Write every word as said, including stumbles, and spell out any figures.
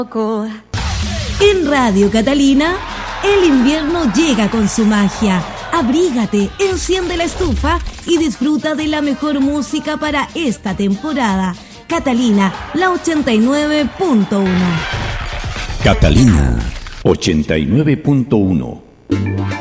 En Radio Catalina, el invierno llega con su magia. Abrígate, enciende la estufa y disfruta de la mejor música para esta temporada. Catalina, la ochenta y nueve punto uno. Catalina, ochenta y nueve punto uno.